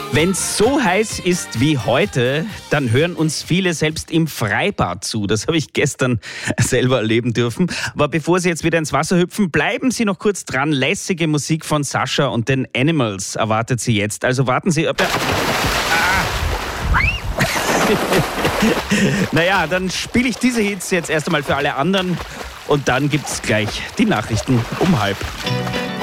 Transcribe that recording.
Wenn es so heiß ist wie heute, dann hören uns viele selbst im Freibad zu. Das habe ich gestern selber erleben dürfen. Aber bevor Sie jetzt wieder ins Wasser hüpfen, bleiben Sie noch kurz dran. Lässige Musik von Sascha und den Animals erwartet Sie jetzt. Also warten Sie. Naja, dann spiele ich diese Hits jetzt erst einmal für alle anderen. Und dann gibt's gleich die Nachrichten um 12:30.